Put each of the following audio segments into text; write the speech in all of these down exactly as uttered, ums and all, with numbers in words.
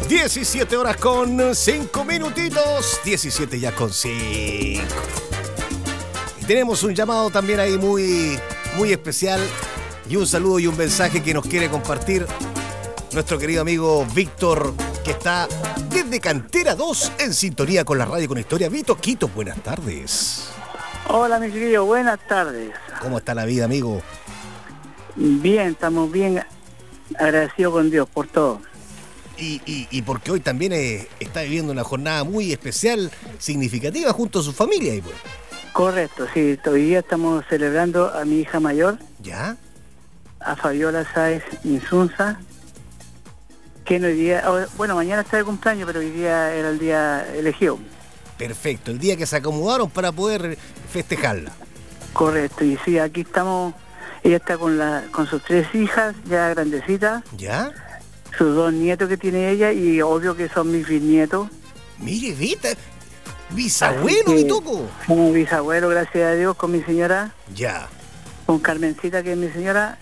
diecisiete horas con cinco minutitos. diecisiete ya con cinco. Y tenemos un llamado también ahí muy, muy especial. Y un saludo y un mensaje que nos quiere compartir nuestro querido amigo Víctor, que está desde Cantera dos en sintonía con la radio con historia. Vito Quito, buenas tardes. Hola, mi querido, buenas tardes. ¿Cómo está la vida, amigo? Bien, estamos bien agradecidos con Dios por todo. Y, y, y porque hoy también eh, está viviendo una jornada muy especial, significativa, junto a su familia. Y pues. Correcto, sí, hoy día estamos celebrando a mi hija mayor. ¿Ya? A Fabiola Sáez Insunza, que hoy día, bueno, mañana está de cumpleaños, pero hoy día era el día elegido. Perfecto, el día que se acomodaron para poder festejarla. Correcto, y sí, aquí estamos, ella está con la con sus tres hijas, ya grandecitas. ¿Ya? Sus dos nietos que tiene ella, y obvio que son mis bisnietos. Mire, Vita, bisabuelo, mi toco. Como bisabuelo, gracias a Dios, con mi señora. Ya. Con Carmencita, que es mi señora,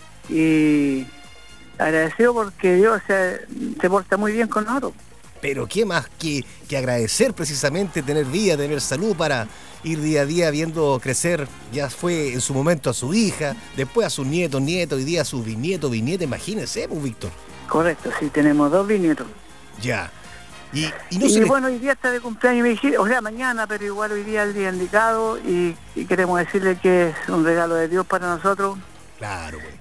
y agradecido porque Dios se, se porta muy bien con nosotros. Pero qué más que, que agradecer precisamente tener vida, tener salud para ir día a día viendo crecer. Ya fue en su momento a su hija, después a sus nietos, nietos, hoy día a sus bisnietos, bisnietas, imagínense, pues, Víctor. Correcto, sí, tenemos dos bisnietos. Ya. Y, y, no y se les... bueno, hoy día está de cumpleaños, me dije, o sea, mañana, pero igual hoy día es el día indicado, y, y queremos decirle que es un regalo de Dios para nosotros. Claro, güey.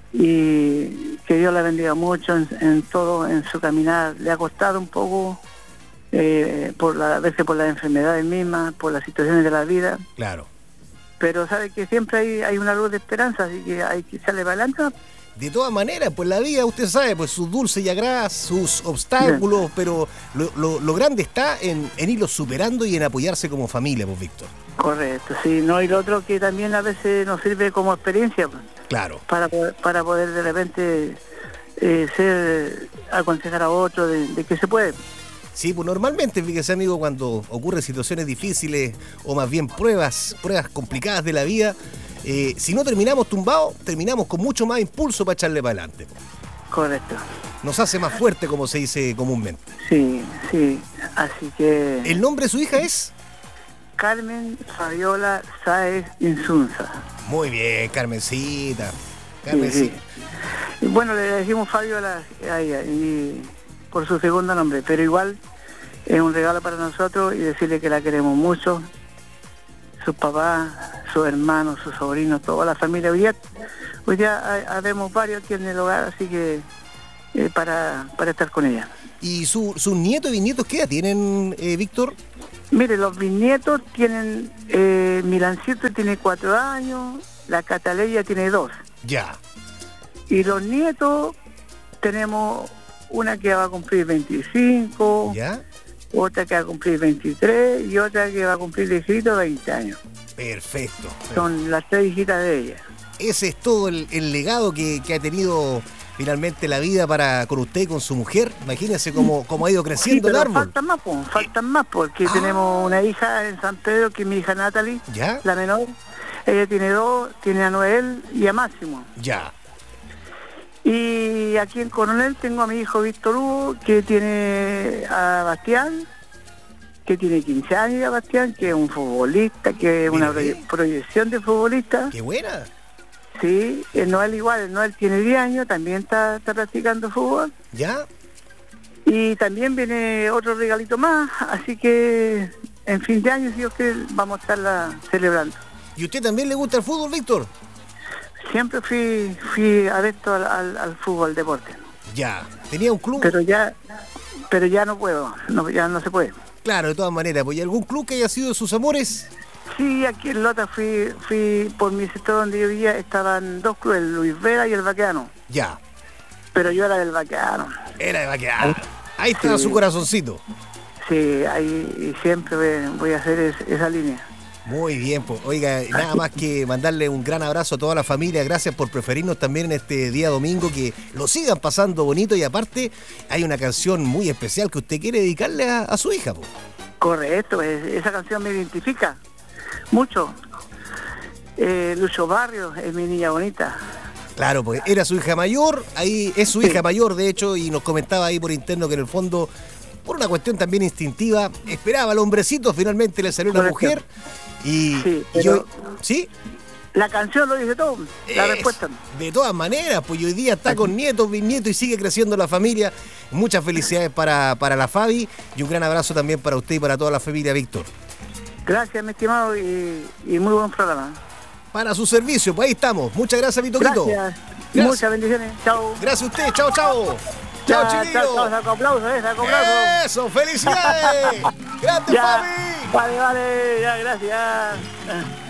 Y que Dios la bendiga mucho en, en todo, en su caminar. Le ha costado un poco, eh, por la, a veces por las enfermedades mismas, por las situaciones de la vida. Claro. Pero sabe que siempre hay, hay una luz de esperanza, así que hay que salir para adelante. De todas maneras, pues la vida, usted sabe, pues sus dulces y agras, sus obstáculos, bien. Pero lo, lo, lo grande está en, en irlos superando y en apoyarse como familia, pues, Víctor. Correcto, sí, no, y lo otro que también a veces nos sirve como experiencia. Pues, claro. Para, para poder de repente eh, ser, aconsejar a otro de, de que se puede. Sí, pues normalmente, fíjese, amigo, cuando ocurren situaciones difíciles o más bien pruebas, pruebas complicadas de la vida, Eh, si no terminamos tumbados, terminamos con mucho más impulso para echarle para adelante. Correcto. Nos hace más fuerte, como se dice comúnmente. Sí, sí, así que... ¿El nombre de su hija es? Carmen Fabiola Sáez Insunza. Muy bien, Carmencita. Carmencita. Sí, sí. Bueno, le decimos Fabiola a ella, y por su segundo nombre, pero igual es un regalo para nosotros y decirle que la queremos mucho. Sus papás, sus hermanos, sus sobrinos, toda la familia. Hoy día, hoy día habemos varios aquí en el hogar, así que eh, para, para estar con ella. ¿Y su, sus nietos y bisnietos qué edad tienen, eh, Víctor? Mire, los bisnietos tienen, eh, Milancito tiene cuatro años, la Cataleya tiene dos. Ya. Y los nietos tenemos una que va a cumplir veinticinco. Ya. Otra que va a cumplir veintitrés y otra que va a cumplir hijito veinte años. Perfecto. Son las tres hijitas de ella. Ese es todo el, el legado que, que ha tenido finalmente la vida para con usted y con su mujer. Imagínense cómo, cómo ha ido creciendo, sí, el árbol. Faltan más, pues, faltan más, porque ah. tenemos una hija en San Pedro, que es mi hija Natalie, ¿ya? La menor. Ella tiene dos, tiene a Noel y a Máximo. Ya. Y aquí en Coronel tengo a mi hijo Víctor Hugo, que tiene a Bastián, que tiene quince años, ya Bastián, que es un futbolista, que es una proye- proyección de futbolista. ¡Qué buena! Sí, el Noel igual, el Noel tiene diez años, también está, está practicando fútbol. ¿Ya? Y también viene otro regalito más, así que en fin de año, si Dios quiere, vamos a estarla celebrando. ¿Y usted también le gusta el fútbol, Víctor? Siempre fui fui adepto al, al, al fútbol, deporte. Ya, tenía un club. Pero ya pero ya no puedo, no, ya no se puede. Claro, de todas maneras, pues, ¿y algún club que haya sido de sus amores? Sí, aquí en Lota fui, fui por mi sector donde yo vivía, estaban dos clubes, el Luis Vera y el Baqueano. Ya. Pero yo era del Baqueano. Era de Baqueano. Ahí está sí. Su corazoncito. Sí, ahí siempre voy a hacer es, esa línea. Muy bien, pues oiga, nada más que mandarle un gran abrazo a toda la familia, gracias por preferirnos también en este día domingo, que lo sigan pasando bonito, y aparte hay una canción muy especial que usted quiere dedicarle a, a su hija, pues. Correcto, esa canción me identifica mucho. Eh, Lucho Barrios es mi niña bonita. Claro, pues era su hija mayor, ahí es su sí. hija mayor de hecho, y nos comentaba ahí por interno que en el fondo por una cuestión también instintiva, esperaba al hombrecito, finalmente le salió la Correcto. mujer. Y, Sí, y pero- hoy- ¿sí? La canción lo dice todo, la Es- respuesta. De todas maneras, pues hoy día está con nietos, bisnietos y sigue creciendo la familia. Muchas felicidades para, para la Fabi y un gran abrazo también para usted y para toda la familia, Víctor. Gracias, mi estimado, y, y muy buen programa. Para su servicio, pues ahí estamos. Muchas gracias, Vitoquito. Gracias. Gracias. Muchas bendiciones. Chao. Gracias a usted, chao, chao. Chao, Ya, chiquillo. chao, chao, saco aplausos, eh, saco aplausos. Eso, felicidades. Grande, Ya, Fabi. vale, vale, ya, gracias.